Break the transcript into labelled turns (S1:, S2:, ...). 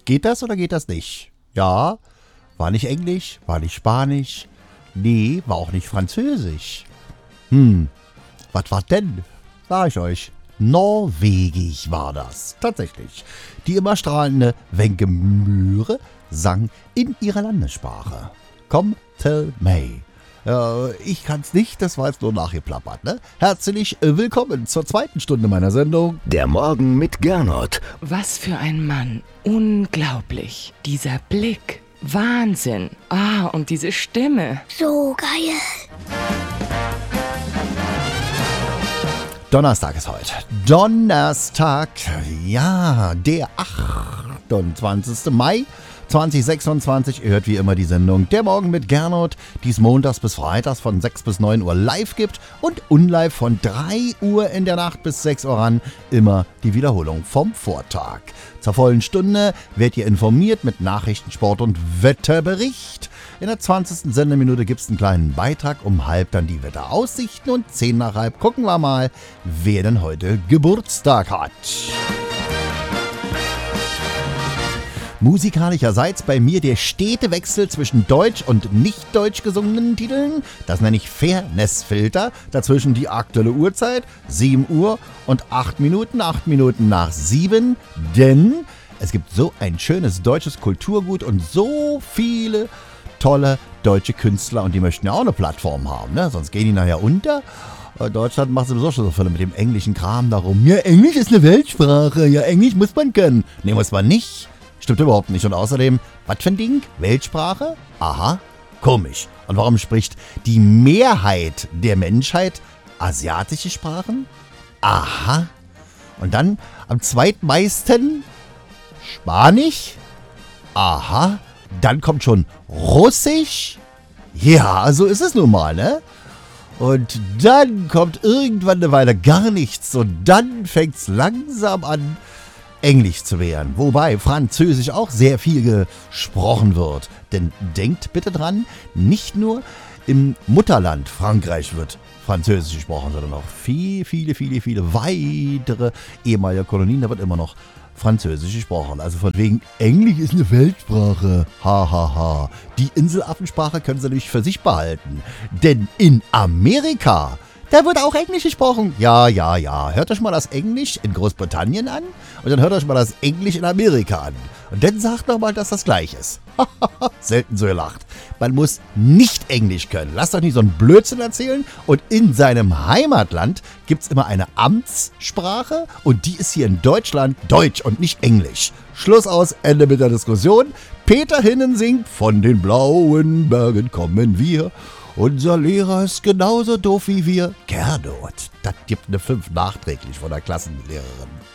S1: Geht das oder geht das nicht? Ja, war nicht Englisch, war nicht Spanisch, nee, war auch nicht Französisch. Was war denn? Sag ich euch. Norwegisch war das, tatsächlich. Die immer strahlende Wenke Mühre sang in ihrer Landessprache. Komm, tell me. Ich kann's nicht, das war jetzt nur nachgeplappert, ne? Herzlich willkommen zur zweiten Stunde meiner Sendung.
S2: Der Morgen mit Gernot.
S3: Was für ein Mann. Unglaublich. Dieser Blick. Wahnsinn. Und diese Stimme.
S4: So geil.
S1: Donnerstag ist heute. Donnerstag, ja, der 28. Mai 2026. Ihr hört wie immer die Sendung Der Morgen mit Gernot, die es montags bis freitags von 6 bis 9 Uhr live gibt und unlive von 3 Uhr in der Nacht bis 6 Uhr ran. Immer die Wiederholung vom Vortag. Zur vollen Stunde werdet ihr informiert mit Nachrichten, Sport und Wetterbericht. In der 20. Sendeminute gibt es einen kleinen Beitrag, um halb dann die Wetteraussichten und 10 nach halb gucken wir mal, wer denn heute Geburtstag hat. Musikalischerseits bei mir der stete Wechsel zwischen deutsch und nicht deutsch gesungenen Titeln. Das nenne ich Fairnessfilter. Dazwischen die aktuelle Uhrzeit, 7 Uhr und 8 Minuten nach 7. Denn es gibt so ein schönes deutsches Kulturgut und so viele tolle deutsche Künstler und die möchten ja auch eine Plattform haben, ne? Sonst gehen die nachher unter. Deutschland macht sowieso schon so viele mit dem englischen Kram darum. Ja, Englisch ist eine Weltsprache. Ja, Englisch muss man können. Nee, muss man nicht. Stimmt überhaupt nicht. Und außerdem, was für ein Ding? Weltsprache? Aha, komisch. Und warum spricht die Mehrheit der Menschheit asiatische Sprachen? Aha. Und dann am zweitmeisten Spanisch? Aha. Dann kommt schon Russisch? Ja, so ist es nun mal, ne? Und dann kommt irgendwann eine Weile gar nichts und dann fängt's langsam an, Englisch zu werden. Wobei Französisch auch sehr viel gesprochen wird. Denn denkt bitte dran, nicht nur im Mutterland Frankreich wird Französisch gesprochen, sondern auch viele weitere ehemalige Kolonien, da wird immer noch Französisch gesprochen. Also von wegen, Englisch ist eine Weltsprache. Ha. Die Inselaffensprache können sie nämlich für sich behalten. Denn in Amerika, da wird auch Englisch gesprochen. Ja. Hört euch mal das Englisch in Großbritannien an und dann hört euch mal das Englisch in Amerika an. Und dann sagt nochmal, dass das gleich ist. Selten so gelacht. Man muss nicht Englisch können. Lasst euch nicht so einen Blödsinn erzählen. Und in seinem Heimatland gibt es immer eine Amtssprache und die ist hier in Deutschland Deutsch und nicht Englisch. Schluss aus, Ende mit der Diskussion. Peter Hinnen singt, von den blauen Bergen kommen wir. Unser Lehrer ist genauso doof wie wir. Gernot, das gibt eine 5 nachträglich von der Klassenlehrerin.